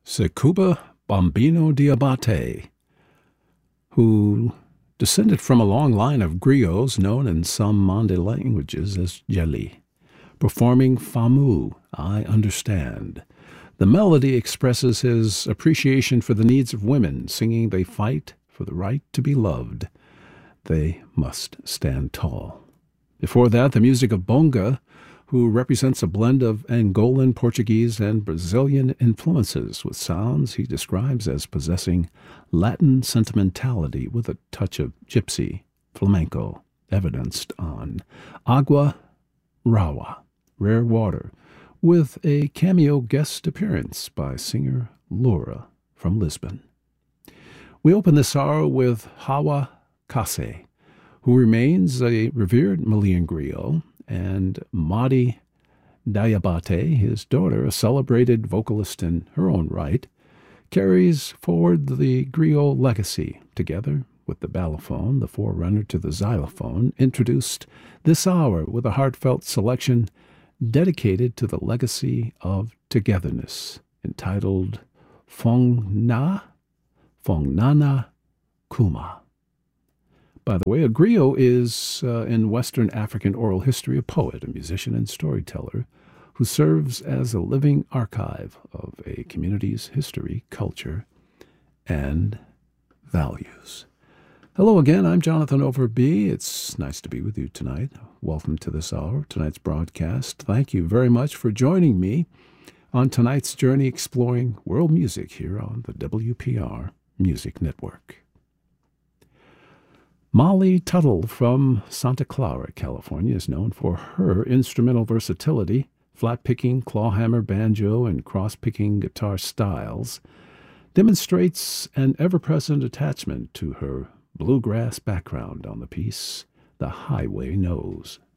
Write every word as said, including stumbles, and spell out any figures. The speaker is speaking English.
Secuba Bambino Diabate, who descended from a long line of griots known in some Mande languages as Jeli, performing Famu, I Understand. The melody expresses his appreciation for the needs of women, singing they fight for the right to be loved. They must stand tall. Before that, the music of Bonga, who represents a blend of Angolan, Portuguese, and Brazilian influences with sounds he describes as possessing Latin sentimentality with a touch of gypsy, flamenco, evidenced on Agua Rawa, Rare Water, with a cameo guest appearance by singer Laura from Lisbon. We open this hour with Hawa Kase, who remains a revered Malian griot, and Madi Diabate, his daughter, a celebrated vocalist in her own right, carries forward the griot legacy. Together with the balafon, the forerunner to the xylophone, introduced this hour with a heartfelt selection dedicated to the legacy of togetherness, entitled Fong Na, Fong Nana Kuma. By the way, a griot is, uh, in Western African oral history, a poet, a musician, and storyteller who serves as a living archive of a community's history, culture, and values. Hello again, I'm Jonathan Overby. It's nice to be with you tonight. Welcome to this hour, tonight's broadcast. Thank you very much for joining me on tonight's journey exploring world music here on the W P R Music Network. Molly Tuttle from Santa Clara, California, is known for her instrumental versatility, flat-picking, clawhammer, banjo, and cross-picking guitar styles, demonstrates an ever-present attachment to her bluegrass background on the piece The Highway Knows.